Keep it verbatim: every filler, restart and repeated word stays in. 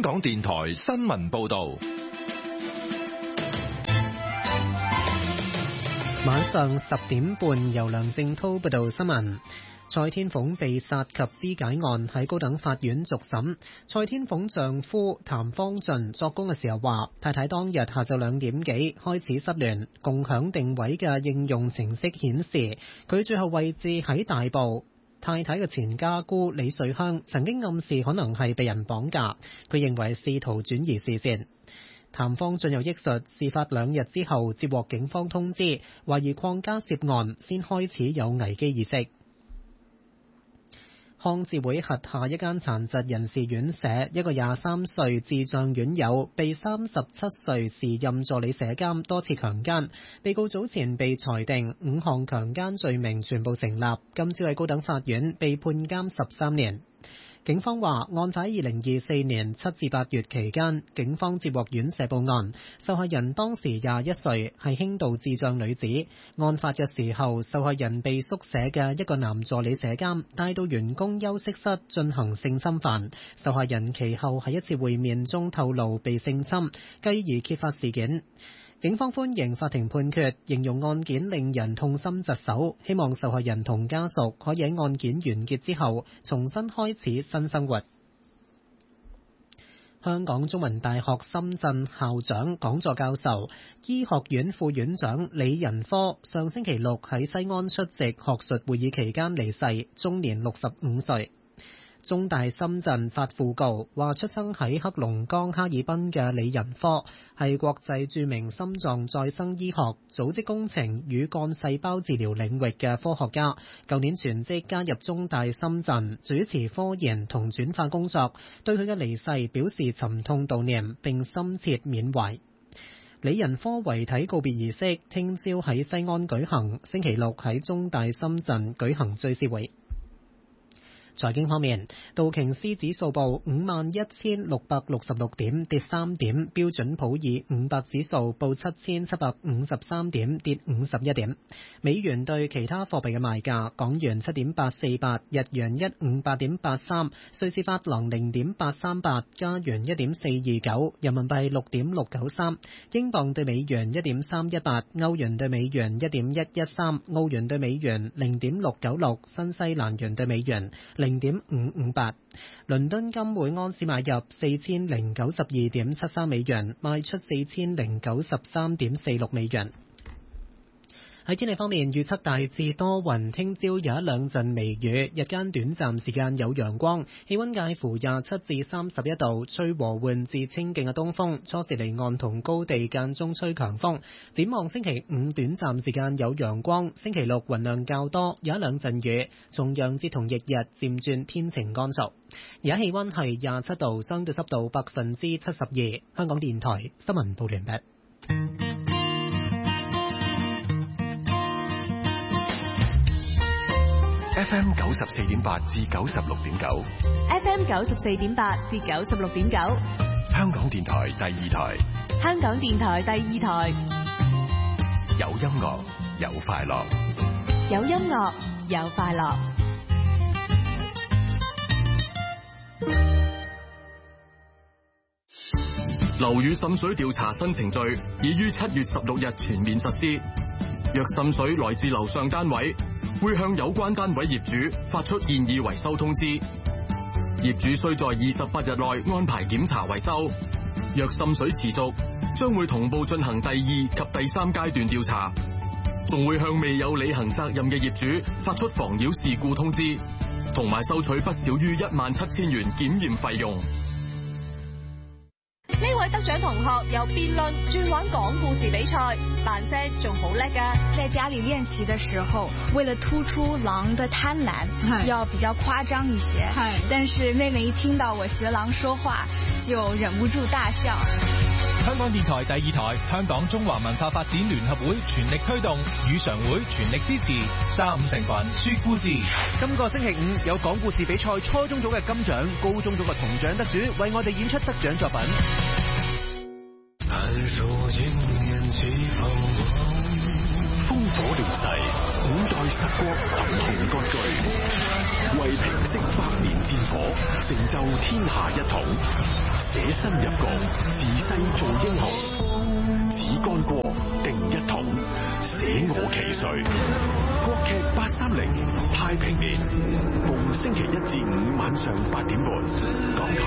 港電台新聞報道。 晚上十點半，由梁正濤報道新聞。蔡天鳳被殺及肢解案喺高等法院續審。蔡天鳳丈夫譚方俊作供嘅時候話，太太當日下晝兩點幾開始失聯，共享定位嘅應用程式顯示佢最後位置喺大埔。太太嘅前家姑李瑞香曾經暗示可能係被人綁架，佢認為試圖轉移視線。譚方俊又憶述，事發兩日之後接獲警方通知，懷疑鄺家涉案，先開始有危機意識。康智會轄下一間殘疾人士院舍，一個廿三歲智障院友被三十七歲時任助理舍監多次強姦，被告早前被裁定五項強姦罪名全部成立，今朝喺高等法院被判監十三年。警方話，案發喺二零二四年七至八月期間，警方接獲院舍報案，受害人當時廿一歲，係輕度智障女子。案發嘅時候，受害人被宿舍嘅一個男助理舍監帶到員工休息室進行性侵犯。受害人其後喺一次會面中透露被性侵，繼而揭發事件。警方歡迎法庭判決，形容案件令人痛心疾首，希望受害人同家屬可以喺案件完結之後重新開始新生活。香港中文大學深圳校長、講座教授、醫學院副院長李仁科上星期六喺西安出席學術會議期間離世，終年六十五歲。中大深圳發訃告話，出生喺黑龍江哈爾濱嘅李仁科係國際著名心臟再生醫學、組織工程與幹細胞治療領域嘅科學家，舊年全職加入中大深圳，主持科研同轉化工作，對佢嘅離世表示沉痛悼念並深切緬懷。李仁科遺體告別儀式聽朝喺西安舉行，星期六喺中大深圳舉行追思會。財經方面，道瓊斯指數報五萬一千六百六十六點，跌三點；標準普爾五百指數報七千七百五十三點，跌五十一點。美元對其他貨幣嘅賣價：港元七點八四八，日元一五八點八三，瑞士法郎零點八三八，加元一點四二九，人民幣六點六九三，英鎊對美元一點三一八，歐元對美元一點一一三，澳元對美元零點六九六，新西蘭元對美元零點五五八。倫敦金每盎司買入四千零九十二點七三美元，賣出四千零九十三點四六美元。喺天氣方面，預測大致多雲，聽朝有一兩陣微雨，日間短暫時間有陽光，氣溫介乎廿七至三十一度，吹和緩至清勁嘅東風，初時離岸同高地間中吹強風。展望星期五短暫時間有陽光，星期六雲量較多，有一兩陣雨，重陽節同翌日漸轉天晴乾燥。而家氣溫係廿七度，相對濕度百分之七十二。香港電台新聞報完畢。 F M 九十四點八至九十六點九 ，F M 九十四點八至九十六點九， 香港電台第二台， 香港電台第二台， 有音樂有快樂， 有音樂有快樂。 樓宇滲水調查新程序已於七月十六日全面實施。若滲水來自樓上單位，會向有關單位業主發出建議維修通知。業主需在二十八日內安排檢查維修。若滲水持續，將會同步進行第二及第三階段調查，仲會向未有履行責任嘅業主發出妨擾事故通知，同埋收取不少於一萬七千元檢驗費用。 呢位得獎同學由辯論轉玩講故事比賽，扮聲仲好叻㗎。 在家裏練習的時候，為了突出狼的貪婪，要比較誇張一些。但是妹妹一聽到我學狼說話，就忍不住大笑。 香港電台第二台，香港中華文化發展聯合會全力推動，語常會全力支持。三五成群說故事。 今個星期五有講故事比賽初中組嘅金獎，高中組嘅銅獎得主為我哋演出得獎作品。 烽火亂世，五代十國不同割據。 為平息百年戰火，成就天下一統，捨身入局，誓世做英雄，只干戈定一統，捨我其誰。國劇八三零太平年，逢星期一至五晚上八點半，港台